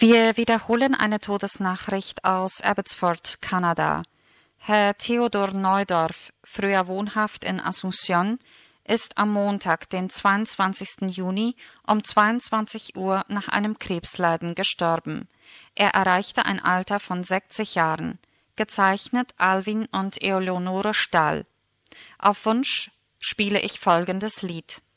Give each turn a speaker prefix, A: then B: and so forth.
A: Wir wiederholen eine Todesnachricht aus Abbotsford, Kanada. Herr Theodor Neudorf, früher wohnhaft in Asunción, ist am Montag, den 22. Juni um 22 Uhr nach einem Krebsleiden gestorben. Er erreichte ein Alter von 60 Jahren. Gezeichnet Alvin und Eleonore Stahl. Auf Wunsch spiele ich folgendes Lied.